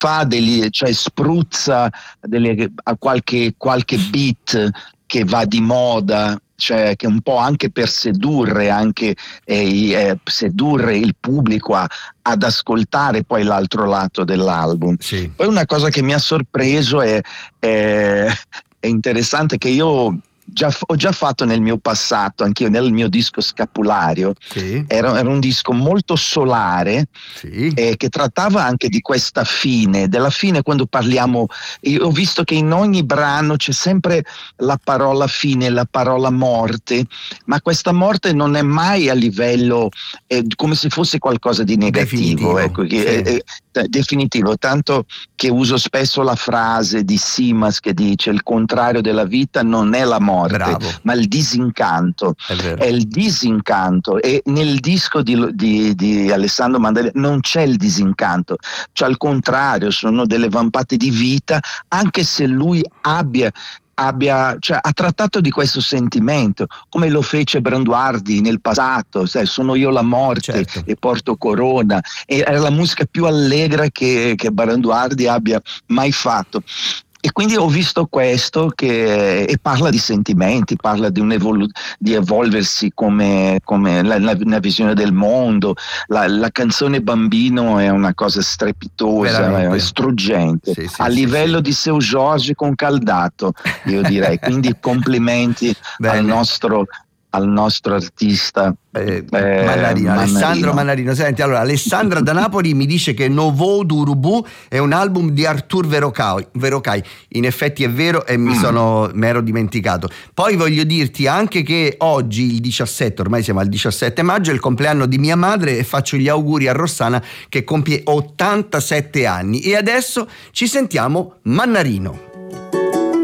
fa cioè spruzza qualche beat che va di moda, cioè che un po' anche per sedurre sedurre il pubblico ad ascoltare poi l'altro lato dell'album. Sì. Poi una cosa che mi ha sorpreso è interessante, che io ho già fatto nel mio passato, anch'io nel mio disco Scapulario. Sì. Era un disco molto solare, Sì. che trattava anche di questa fine, della fine. Quando parliamo, io ho visto che in ogni brano c'è sempre la parola fine, la parola morte, ma questa morte non è mai a livello come se fosse qualcosa di negativo, Definitivo, ecco, sì. definitivo, tanto che uso spesso la frase di Simas che dice: il contrario della vita non è la morte, Bravo. ma il disincanto. È vero. È il disincanto, e nel disco di Alessandro Mandarino non c'è il disincanto, cioè al contrario sono delle vampate di vita, anche se lui cioè, ha trattato di questo sentimento come lo fece Branduardi nel passato, sai, sono io la morte, Certo. e porto corona, e era la musica più allegra che Branduardi abbia mai fatto. E quindi ho visto questo e parla di sentimenti, parla di di evolversi come la visione del mondo. La canzone Bambino è una cosa strepitosa, Veramente. è struggente, Sì, sì, a sì, livello sì. di Seu Jorge con Caldato, io direi. Quindi complimenti al Bene. nostro artista Mannarino, Alessandro Mannarino. Senti, allora, Alessandra da Napoli mi dice che Nouveau d'Urubu è un album di Arthur Verocai. In effetti è vero, e mi ero dimenticato. Poi voglio dirti anche che oggi, il 17, ormai siamo al 17 maggio, è il compleanno di mia madre, e faccio gli auguri a Rossana che compie 87 anni. E adesso ci sentiamo Mannarino.